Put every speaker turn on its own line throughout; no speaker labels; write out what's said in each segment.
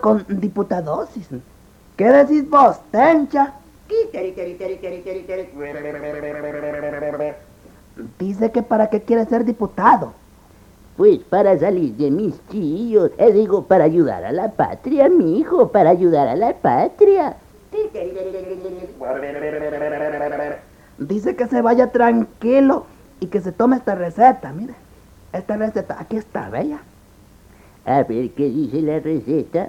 con diputadosis. ¿Qué decís vos, Tencha? Dice que para qué quiere ser diputado.
Pues para salir de mis chillos, digo, para ayudar a la patria, mijo, para ayudar a la patria.
Dice que se vaya tranquilo y que se tome esta receta, mire. Esta receta, aquí está, bella.
A ver qué dice la receta.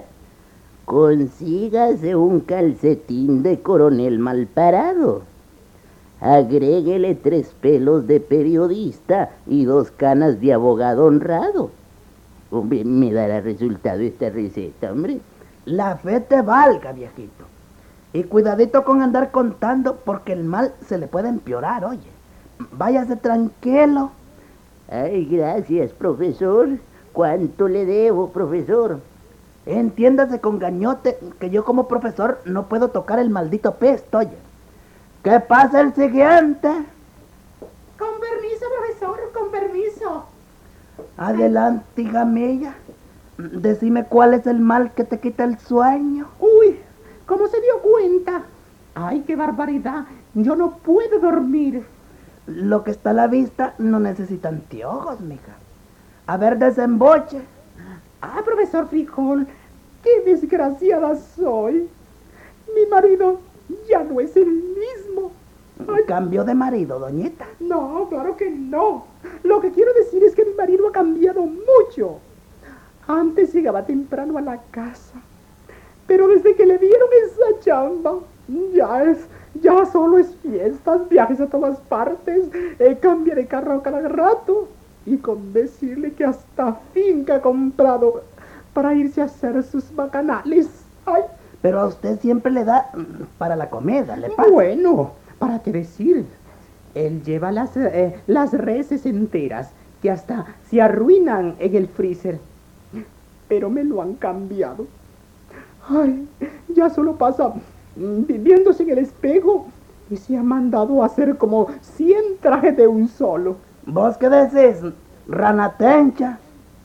Consígase un calcetín de coronel mal parado. Agréguele 3 pelos de periodista y 2 canas de abogado honrado. Hombre, me dará resultado esta receta, hombre.
La fe te valga, viejito. Y cuidadito con andar contando porque el mal se le puede empeorar, oye. Váyase tranquilo.
Ay, gracias, profesor. ¿Cuánto le debo, profesor?
Entiéndase con gañote que yo como profesor no puedo tocar el maldito pesto, oye. ¿Qué pasa el siguiente?
Con permiso, profesor, con permiso.
Adelante, hija mía. Decime cuál es el mal que te quita el sueño.
Uy, ¿cómo se dio cuenta? Ay, qué barbaridad. Yo no puedo dormir.
Lo que está a la vista no necesita anteojos, mija. A ver, desemboche.
Ah, profesor Frijol, qué desgraciada soy. Mi marido ya no es el mismo. Ay,
Cambio de marido, doñita.
no, claro que no. Lo que quiero decir es que mi marido ha cambiado mucho. Antes llegaba temprano a la casa, pero desde que le dieron esa chamba, ya solo es fiestas, viajes a todas partes, cambia de carro a cada rato. Y con decirle que hasta finca ha comprado para irse a hacer sus bacanales. Ay,
Pero a usted siempre le da para la comida, ¿le pasa?
bueno, ¿para qué decir? Él lleva las reses enteras que hasta se arruinan en el freezer. Pero me lo han cambiado. Ay, ya solo pasa viéndose en el espejo y se ha mandado a hacer como 100 trajes de un solo.
¿Vos qué decís, rana Tencha?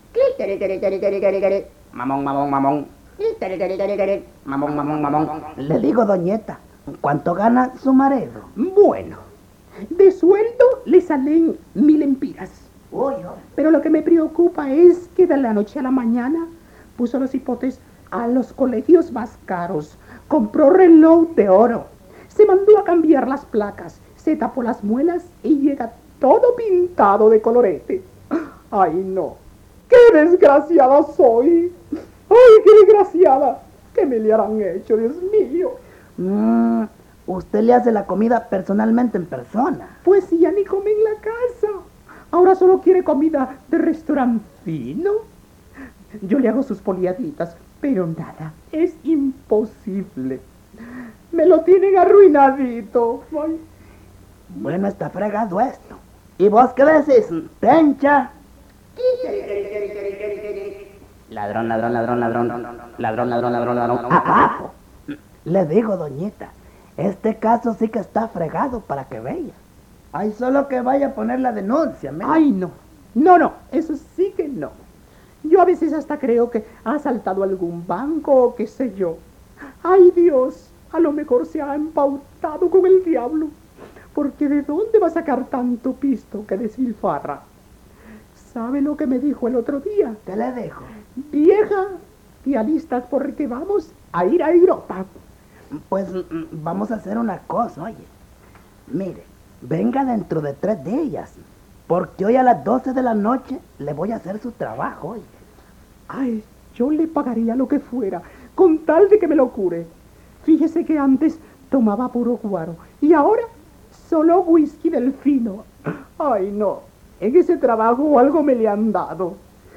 Mamón, mamón, mamón. Mamón, mamón, mamón.
Le digo, doñeta, ¿cuánto gana su marido?
Bueno, de sueldo le salen 1000 empiras.
Uy,
Pero lo que me preocupa es que de la noche a la mañana puso los hipotes a los colegios más caros, compró reloj de oro, se mandó a cambiar las placas, se tapó las muelas y llega todo pintado de colorete. ¡Ay, no! ¡Qué desgraciada soy! ¡Ay, qué desgraciada! ¿Qué me le harán hecho, Dios mío?
Usted le hace la comida personalmente en persona.
Pues si ya ni come en la casa. Ahora solo quiere comida de restaurante fino. Yo le hago sus poliaditas, pero nada, es imposible. Me lo tienen arruinadito. Ay.
Bueno, está fregado esto. ¿Y vos qué decís, Tencha?
Ladrón, ladrón, ladrón, ladrón. Ladrón, ladrón, ladrón, ladrón.
Abajo. Le digo, doñita, este caso sí que está fregado para que vea. Hay solo que vaya a poner la denuncia, mira.
Ay, no. No, eso sí que no. Yo a veces hasta creo que ha asaltado algún banco o qué sé yo. Ay, Dios, a lo mejor se ha empautado con el diablo. Porque ¿de dónde va a sacar tanto pisto que despilfarra? ¿Sabe lo que me dijo el otro día?
¿Qué le dejo?
Vieja, te alistas porque vamos a ir a Europa.
Pues vamos a hacer una cosa, oye. Mire, venga dentro de 3 días, porque hoy a las 12 de la noche le voy a hacer su trabajo, oye.
Ay, yo le pagaría lo que fuera, con tal de que me lo cure. Fíjese que antes tomaba puro guaro y ahora solo whisky del fino. Ay, no, en ese trabajo algo me le han dado.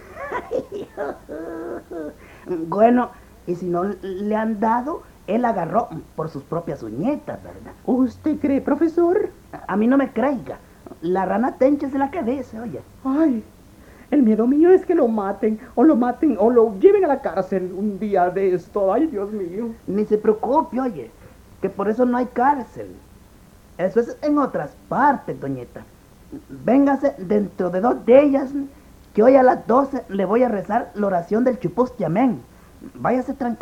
Bueno, y si no le han dado, él agarró por sus propias uñetas, ¿verdad?
¿Usted cree, profesor?
A mí no me creiga. La rana Tencha es la que dice, oye.
Ay, el miedo mío es que lo maten o lo lleven a la cárcel un día de esto. Ay, Dios mío.
Ni se preocupe, oye, que por eso no hay cárcel. Eso es en otras partes, doñeta. Véngase dentro de 2 días, que hoy a las 12 le voy a rezar la oración del Chupus Yamén. Váyase tranquilo.